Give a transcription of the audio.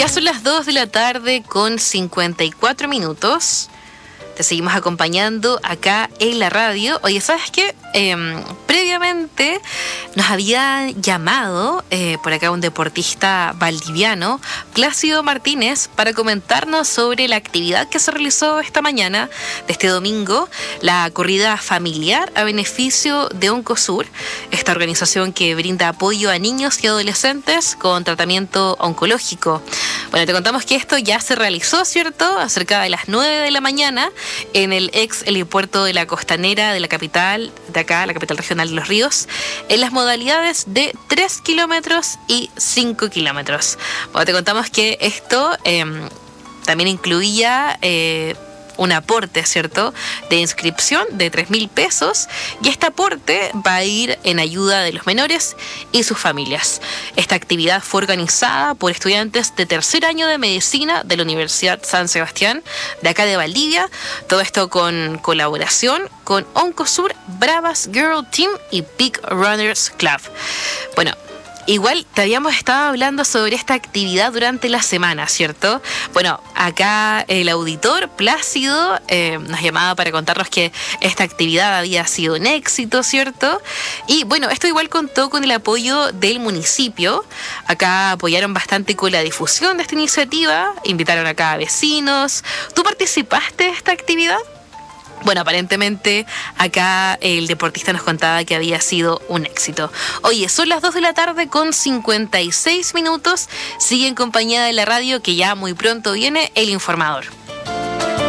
Ya son las 2 de la tarde con 54 minutos. Te seguimos acompañando acá en la radio. Oye, ¿sabes qué? Previamente nos había llamado por acá un deportista valdiviano, Plácido Martínez, para comentarnos sobre la actividad que se realizó esta mañana de este domingo, la corrida familiar a beneficio de Oncosur, esta organización que brinda apoyo a niños y adolescentes con tratamiento oncológico. Bueno, te contamos que esto ya se realizó, ¿cierto? Acerca de las 9 de la mañana en el ex helipuerto de la Costanera de la capital, de acá, la capital regional de Los Ríos, en las modalidades de 3 kilómetros y 5 kilómetros. Bueno, te contamos que esto también incluía un aporte, ¿cierto?, de inscripción de 3.000 pesos, y este aporte va a ir en ayuda de los menores y sus familias. Esta actividad fue organizada por estudiantes de tercer año de medicina de la Universidad San Sebastián, de acá de Valdivia, todo esto con colaboración con Oncosur, Bravas Girl Team y Big Runners Club. Bueno, igual te habíamos estado hablando sobre esta actividad durante la semana, ¿cierto? Bueno, acá el auditor Plácido nos llamaba para contarnos que esta actividad había sido un éxito, ¿cierto? Y bueno, esto igual contó con el apoyo del municipio. Acá apoyaron bastante con la difusión de esta iniciativa, invitaron acá a vecinos. ¿Tú participaste de esta actividad? Bueno, aparentemente acá el deportista nos contaba que había sido un éxito. Oye, son las 2 de la tarde con 56 minutos. Sigue en compañía de la radio, que ya muy pronto viene El Informador.